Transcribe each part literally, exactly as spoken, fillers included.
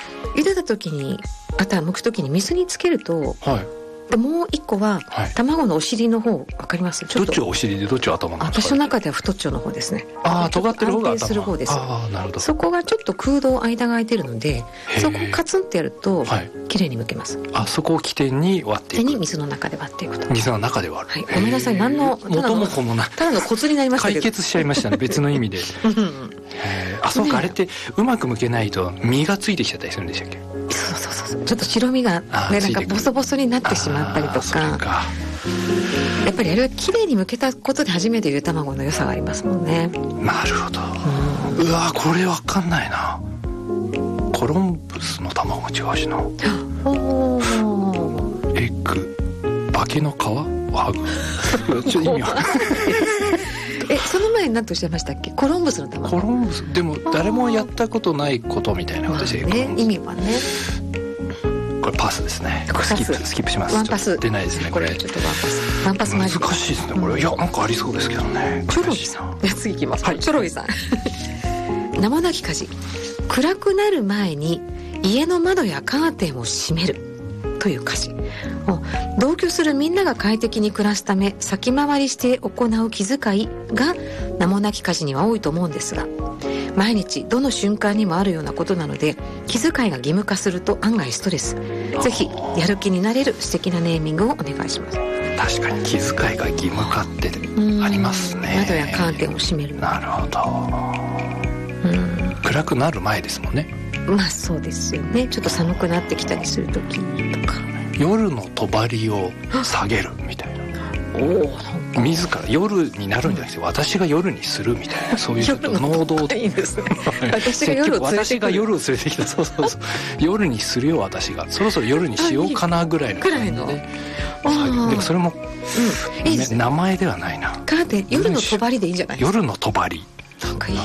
茹でた時にバター剥く時に水につけると、はい、でもう一個は、はい、卵のお尻の方分かります？ちょっとどっちがお尻でどっちが頭なんですか？ 私の中では太っちょの方ですね。 ああ、尖ってる方が頭。 安定する方です。 ああ、なるほど。 そこがちょっと空洞間が空いてるので、そこをカツンってやると、はい、綺麗に剥けます。 あ、そこを起点に割っていく。 起点に水の中で割っていくと。 水の中で割る。 はい、ごめんなさい、何の元も子もない。 ただのコツになりましたけど。 解決しちゃいましたね、別の意味で。あ、そうか、ね、あれってうまく剥けないと実がついてきちゃったりするんでしたっけ？ そうそうそう、ちょっと白身が、ね、なんかボソボソになってしまったりとか。かやっぱりあれは綺麗に剥けたことで初めてゆで卵の良さがありますもんね。 なるほど。うん、うわ、これわかんないな。コロンブスの卵も違うしな。おー、エッグ、化けの皮ハグちょっと意味わかんないえ、その前に何とおっしゃいましたっけ？コロンブスの卵。 コロンブス、でも誰もやったことないことみたいなことで、 ね、意味はね。 これパスですね。スキップスキップします。 ワンパス出ないですねこれ。 ちょっとワンパスワンパスマジ難しいですねこれ、うん、いやなんかありそうですけどね。 チョロギさん。次いきます。はい、チョロギさん。名もなき火事。暗くなる前に家の窓やカーテンを閉めるという歌詞。同居するみんなが快適に暮らすため先回りして行う気遣いが名もなき家事には多いと思うんですが、毎日どの瞬間にもあるようなことなので気遣いが義務化すると案外ストレス。ぜひやる気になれる素敵なネーミングをお願いします。 確かに気遣いが義務化ってありますね。 窓やカーテンを閉める。 なるほど。うん暗くなる前ですもんね。 まあそうですよね。ちょっと寒くなってきたりするときとか夜の帳を下げるみたいな。お自ら夜になるんじゃなくて、うん、私が夜にするみたいな、そういうちょっと能動的いいですね私が夜を連れてくる。 私が夜を連れてきた。そうそうそう夜にするよ私が。そろそろ夜にしようかなぐらいの感じで。ぐらいの。でもそれも、うん、いいですね。名前ではないな。 カーテン夜の帳でいいんじゃないですか。 夜の帳なんかいい。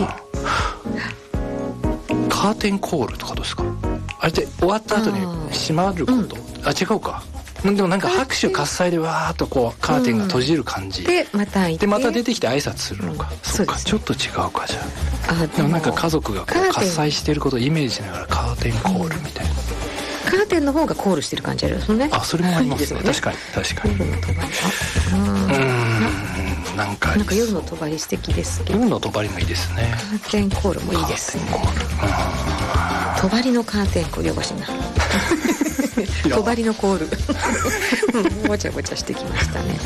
カーテンコールとかどうですか？あれって終わった後に閉まること、うん、あ違うか。でもなんか拍手喝采でわーっとこうカーテンが閉じる感じ、うん、 でまたいてでまた出てきて挨拶するのか、うん、そうか、ちょっと違うか。じゃあ、あでもなんか家族がこう喝采してることをイメージしながらカーテンコールみたいな、 うん、カーテンの方がコールしてる感じあるんですね。 あそれもありますね。確かに確かに。夜の帳。うんなんかなんか夜の帳素敵ですけど。 夜の帳もいいですね。 カーテンコールもいいですね。カーテンコール、うん、帳のカーテンコールよごしいな帳のコールごちゃごちゃしてきましたね。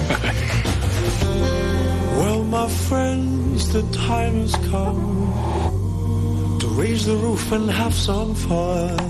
Well, my friends, the time has come to raise the roof and have some fun.